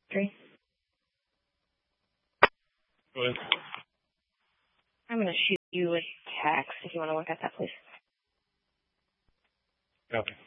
3. Go ahead. I'm going to shoot you a text if you want to look at that, please. Copy.